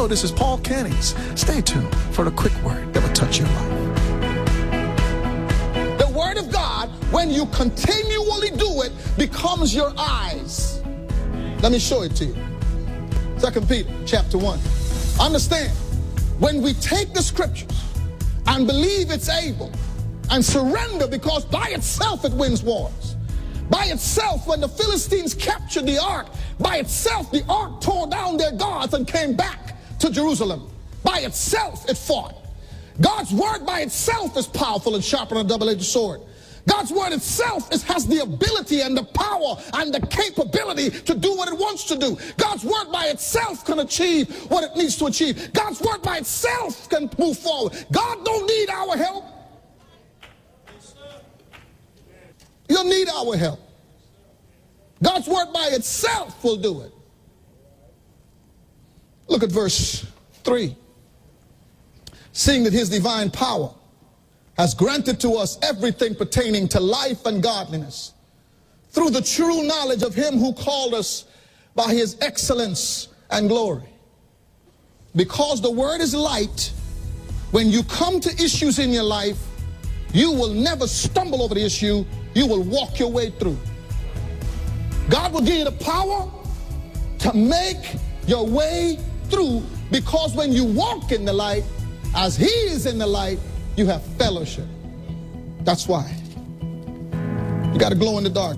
this is Paul Cannings. Stay tuned for the quick word that will touch your life. The word of God, when you continually do it, becomes your eyes. Let me show it to you. 2 Peter chapter 1. Understand, when we take the scriptures and believe it's able and surrender, because by itself it wins wars. By itself, when the Philistines captured the ark, by itself the ark tore down their gods and came back to Jerusalem. By itself it fought. God's word by itself is powerful and sharper than a double-edged sword. God's word itself has the ability and the power and the capability to do what it wants to do. God's word by itself can achieve what it needs to achieve. God's word by itself can move forward. God don't need our help. You don't need our help. God's word by itself will do it. Look at verse 3. Seeing that his divine power has granted to us everything pertaining to life and godliness, through the true knowledge of him who called us by his excellence and glory. Because the word is light, when you come to issues in your life, you will never stumble over the issue. You will walk your way through. God will give you the power to make your way through, because when you walk in the light, as he is in the light, you have fellowship. That's why. You got to glow in the dark.